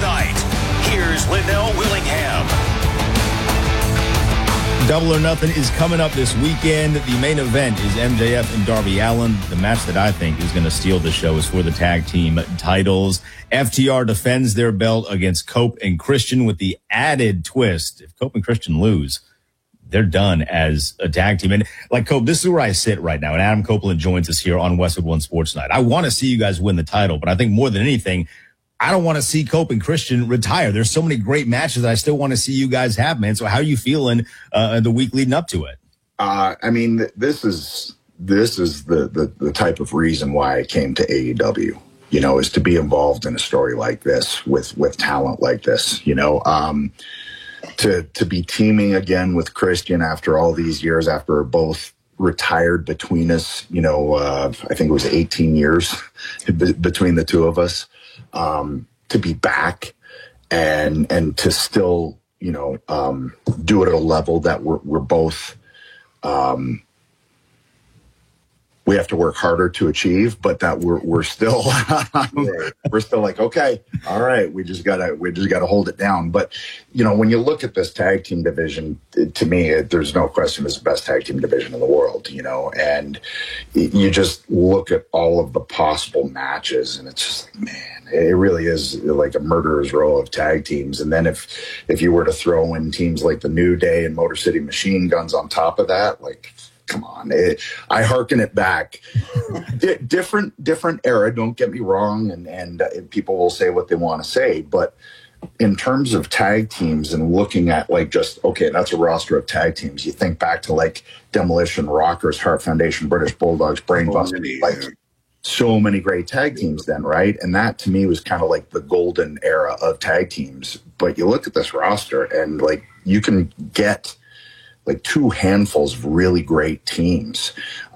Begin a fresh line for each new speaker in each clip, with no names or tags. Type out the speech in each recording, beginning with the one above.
night. Here's Linnell Willingham.
Double or Nothing is coming up this weekend. The main event is MJF and Darby Allin. The match that I think is going to steal the show is for the tag team titles. FTR defends their belt against Cope and Christian with the added twist. If Cope and Christian lose, they're done as a tag team. And like Cope, this is where I sit right now. And Adam Copeland joins us here on Westwood One Sports Night. I want to see you guys win the title, but I think more than anything, I don't want to see Cope and Christian retire. There's so many great matches that I still want to see you guys have, man. So how are you feeling the week leading up to it?
I mean, this is the type of reason why I came to AEW, you know, is to be involved in a story like this with talent like this, you know, to be teaming again with Christian after all these years, after both retired between us, you know, I think it was 18 years between the two of us. To be back and to still, you know, do it at a level that we're both, we have to work harder to achieve, but that we're still, we're still like, okay, all right, we just gotta hold it down. But, you know, when you look at this tag team division, to me, there's no question it's the best tag team division in the world, you know, and you just look at all of the possible matches and it's just, man, it really is like a murderer's row of tag teams. And then if you were to throw in teams like the New Day and Motor City Machine Guns on top of that, like, come on. I hearken it back. Different era, don't get me wrong, and people will say what they want to say, but in terms of tag teams and looking at like just, okay, that's a roster of tag teams. You think back to like Demolition, Rockers, Heart Foundation, British Bulldogs, Brainbusters, like so many great tag teams then, right? And that to me was kind of like the golden era of tag teams. But you look at this roster and like you can get like two handfuls of really great teams,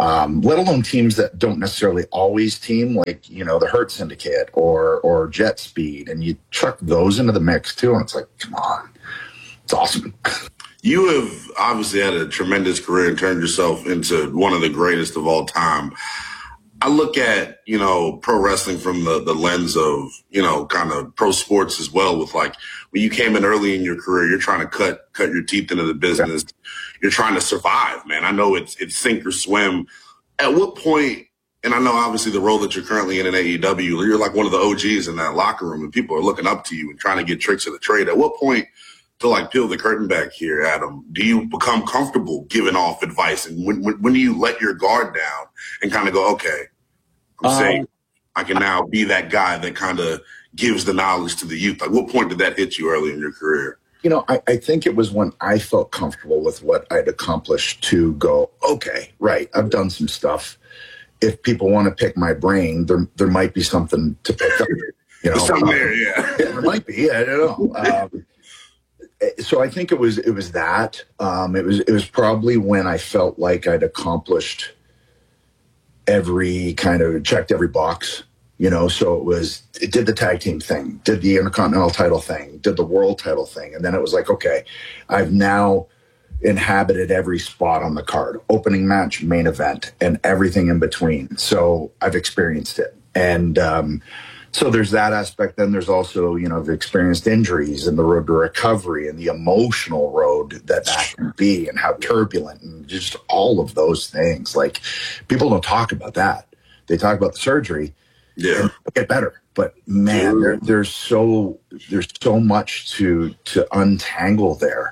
let alone teams that don't necessarily always team, like, you know, the Hurt Syndicate or Jet Speed, and you chuck those into the mix too, and it's like, come on, it's awesome.
You have obviously had a tremendous career and turned yourself into one of the greatest of all time. I look at, you know, pro wrestling from the lens of, you know, kind of pro sports as well, with like when you came in early in your career, you're trying to cut your teeth into the business. Yeah. You're trying to survive, man. I know it's sink or swim. At what point, and I know obviously the role that you're currently in AEW, you're like one of the OGs in that locker room and people are looking up to you and trying to get tricks of the trade. At what point, to like peel the curtain back here, Adam, do you become comfortable giving off advice? And when do you let your guard down and kind of go, okay, I'm saying I can now be that guy that kind of gives the knowledge to the youth? Like, what point did that hit you early in your career?
You know, I think it was when I felt comfortable with what I'd accomplished to go, okay, right, I've done some stuff. If people want to pick my brain, there might be something to pick up. You know,
something there, yeah.
There might be. I don't know. So I think it was that. It was probably when I felt like I'd accomplished checked every box, you know. So it did the tag team thing, did the Intercontinental title thing, did the world title thing. And then it was like, okay, I've now inhabited every spot on the card, opening match, main event, and everything in between. So I've experienced it. And, so there's that aspect. Then there's also, you know, the experienced injuries and the road to recovery and the emotional road that can be and how turbulent and just all of those things. Like, people don't talk about that. They talk about the surgery.
Yeah.
And get better. But man, there's so much to untangle there.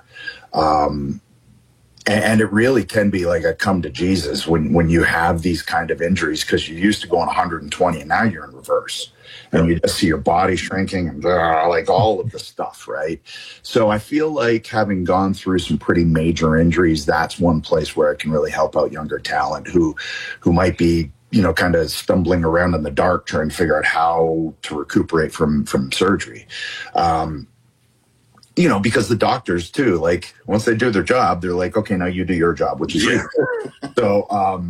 And it really can be like a come to Jesus when you have these kind of injuries, because you used to go on 120 and now you're in reverse. And you just see your body shrinking and like all of the stuff, right? So I feel like having gone through some pretty major injuries, that's one place where it can really help out younger talent who might be, you know, kind of stumbling around in the dark trying to figure out how to recuperate from surgery. You know, because the doctors too, like once they do their job, they're like, okay, now you do your job, which is so,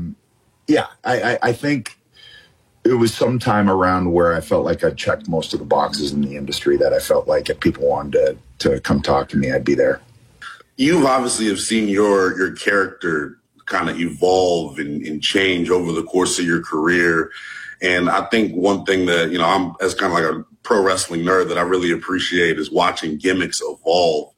I think it was sometime around where I felt like I checked most of the boxes in the industry that I felt like if people wanted to come talk to me, I'd be there.
You obviously have seen your character kind of evolve and change over the course of your career. And I think one thing that, you know, I'm as kind of like a pro wrestling nerd that I really appreciate is watching gimmicks evolve.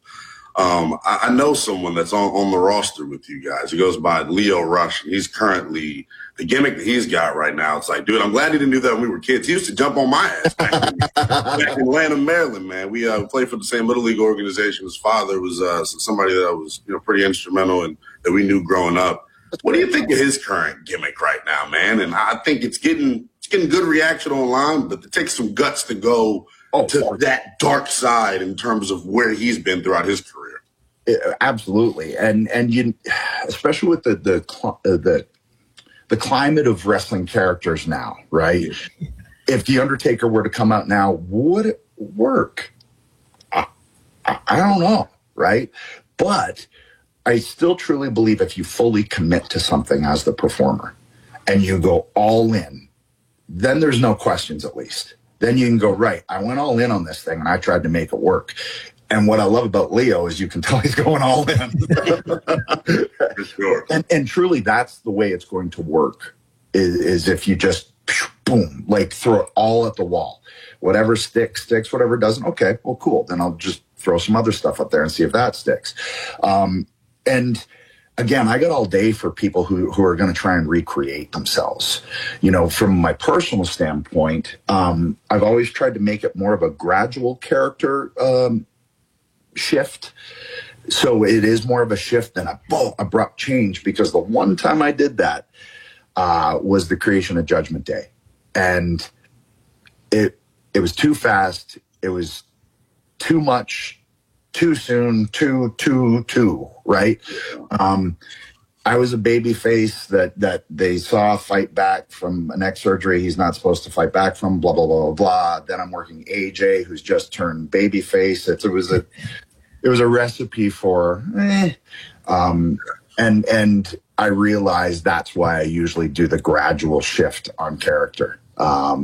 I know someone that's on the roster with you guys. He goes by Leo Rush, and he's currently the gimmick that he's got right now. It's like, dude, I'm glad he didn't do that when we were kids. He used to jump on my ass back in Atlanta, Maryland, man. We played for the same little league organization. His father was somebody that was pretty instrumental and that we knew growing up. What do you think of his current gimmick right now, man? And I think it's getting good reaction online, but it takes some guts to go to that dark side in terms of where he's been throughout his career.
Absolutely, and you, especially with the climate of wrestling characters now, right? If the Undertaker were to come out now, would it work? I don't know, right? But I still truly believe if you fully commit to something as the performer and you go all in, then there's no questions. At least then you can go, right, I went all in on this thing and I tried to make it work. And what I love about Leo is you can tell he's going all in.
For sure.
And truly, that's the way it's going to work, is if you just, boom, like throw it all at the wall. Whatever sticks, whatever doesn't, okay, well, cool. Then I'll just throw some other stuff up there and see if that sticks. And again, I got all day for people who are going to try and recreate themselves. From my personal standpoint, I've always tried to make it more of a gradual character shift. So it is more of a shift than a abrupt change, because the one time I did that was the creation of Judgment Day. And it was too fast. It was too much, too soon, too, right? I was a baby face that they saw fight back from a neck surgery he's not supposed to fight back from, blah, blah, blah, blah, blah. Then I'm working AJ, who's just turned baby face. It was a recipe for and I realized that's why I usually do the gradual shift on character.